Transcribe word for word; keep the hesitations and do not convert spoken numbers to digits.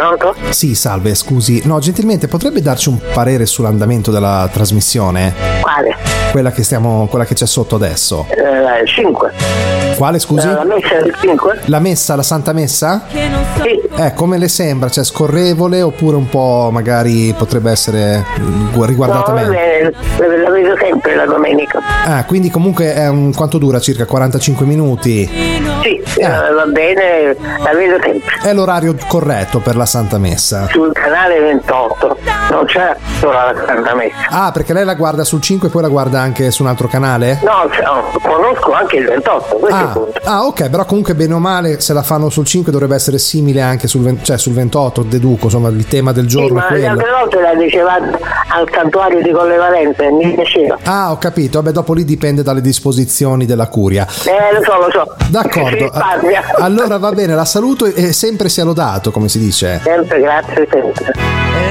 Pronto? Sì, salve, scusi. No, gentilmente potrebbe darci un parere sull'andamento della trasmissione? Quale? Quella che stiamo, quella che c'è sotto adesso. Eh, cinque. Quale, scusi? Eh, la messa del cinque? La messa, la Santa Messa? Sì. Eh, come le sembra? Cioè, scorrevole oppure un po' magari potrebbe essere mm, riguardata No, meglio? vabbè, la vedo sempre la domenica. Ah, quindi comunque è un, quanto dura? Circa quarantacinque minuti? Sì, eh. va bene, la vedo sempre. È l'orario corretto per la Santa Messa? Sul canale ventotto, non c'è solo la Santa Messa. Ah, perché lei la guarda sul cinque e poi la guarda anche su un altro canale? No, cioè, conosco anche il ventotto, questo è il Ah, punto. ah, ok, però comunque bene o male se la fanno sul cinque dovrebbe essere simile anche sul, ven- cioè sul ventotto, deduco, insomma il tema del giorno Sì, ma è le quello. altre volte la dicevate al santuario di Colle Valenza e mi piaceva. Ah, ho capito, vabbè dopo lì dipende dalle disposizioni della curia. Eh, lo so, lo so. D'accordo, Si risparmia. allora va bene, la saluto e sempre sia lodato, come si dice. Sempre, grazie, sempre.